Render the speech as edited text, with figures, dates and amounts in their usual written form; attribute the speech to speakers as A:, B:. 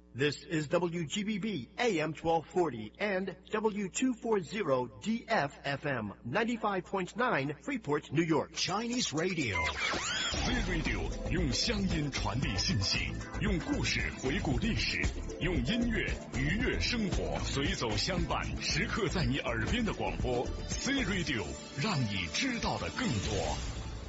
A: This is WGBB AM 1240 and W240DF FM 95.9 Freeport, New York.
B: Chinese Radio.
C: C Radio 用乡音传递信息，用故事回顾历史，用音乐愉悦生活，随走相伴，时刻在你耳边的广播。C Radio 让你知道的更多。